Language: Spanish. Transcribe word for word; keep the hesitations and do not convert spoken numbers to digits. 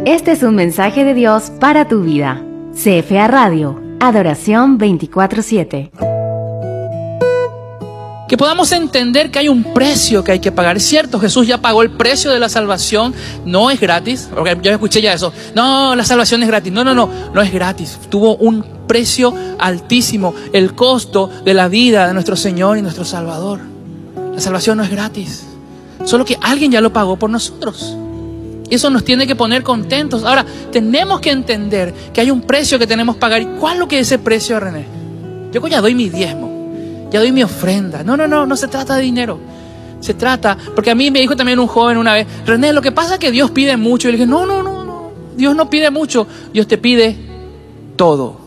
Este es un mensaje de Dios para tu vida. C F A Radio, Adoración veinticuatro siete. Que podamos entender que hay un precio que hay que pagar. Es cierto, Jesús ya pagó el precio de la salvación. No es gratis, porque yo escuché ya eso. No, la salvación es gratis. No, no, no, no es gratis. Tuvo un precio altísimo, el costo de la vida de nuestro Señor y nuestro Salvador. La salvación no es gratis, solo que alguien ya lo pagó por nosotros. Y eso nos tiene que poner contentos. Ahora, tenemos que entender que hay un precio que tenemos que pagar. ¿Y cuál es lo que es ese precio, René? Yo ya doy mi diezmo, ya doy mi ofrenda. No, no, no, no se trata de dinero. Se trata, porque a mí me dijo también un joven una vez, René, lo que pasa es que Dios pide mucho. Y le dije, no, no, no, no, Dios no pide mucho, Dios te pide todo.